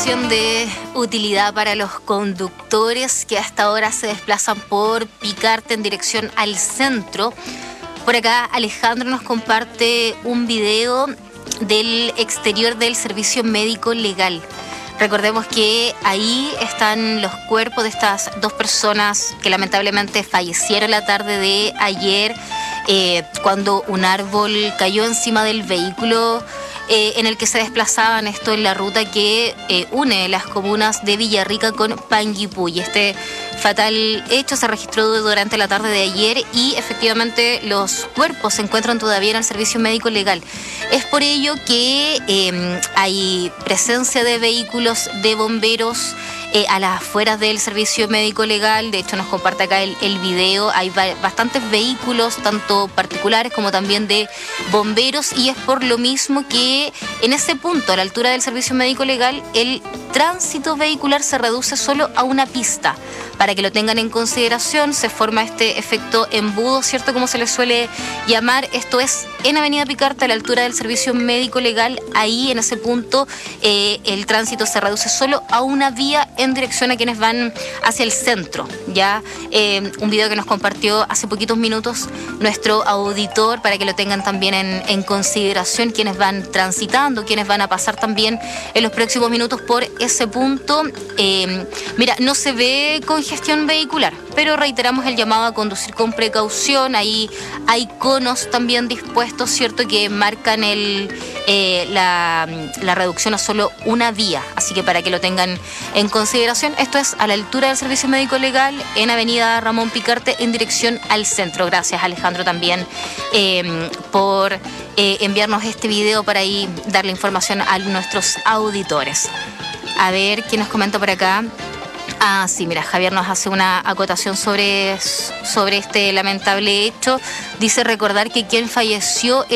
información de utilidad para los conductores que hasta ahora se desplazan por Picarte en dirección al centro. Por acá Alejandro nos comparte un video del exterior del servicio médico legal. Recordemos que ahí están los cuerpos de estas dos personas que lamentablemente fallecieron la tarde de ayer cuando un árbol cayó encima del vehículo en el que se desplazaban, esto en la ruta que une las comunas de Villarrica con Panguipulli. Este fatal hecho se registró durante la tarde de ayer y efectivamente los cuerpos se encuentran todavía en el servicio médico legal. Es por ello que hay presencia de vehículos de bomberos a las afueras del servicio médico legal. De hecho, nos comparte acá el video. Hay bastantes vehículos, tanto particulares como también de bomberos, y es por lo mismo que en ese punto, a la altura del servicio médico legal, el tránsito vehicular se reduce solo a una pista. Para que lo tengan en consideración, se forma este efecto embudo, ¿cierto? Como se le suele llamar. Esto es en Avenida Picarte, a la altura del servicio médico legal. Ahí, en ese punto, el tránsito se reduce solo a una vía en dirección a quienes van hacia el centro. Ya un video que nos compartió hace poquitos minutos nuestro auditor, para que lo tengan también en consideración quienes van transitando, quienes van a pasar también en los próximos minutos por ese punto. Mira, no se ve congestión vehicular, pero reiteramos el llamado a conducir con precaución. Ahí hay conos también dispuestos, ¿cierto?, que marcan la reducción a solo una vía, así que para que lo tengan en consideración. Esto es a la altura del servicio médico legal en Avenida Ramón Picarte en dirección al centro. Gracias, Alejandro, también por enviarnos este video para ahí darle información a nuestros auditores. A ver, ¿quién nos comenta por acá? Ah, sí, mira, Javier nos hace una acotación sobre este lamentable hecho. Dice recordar que quien falleció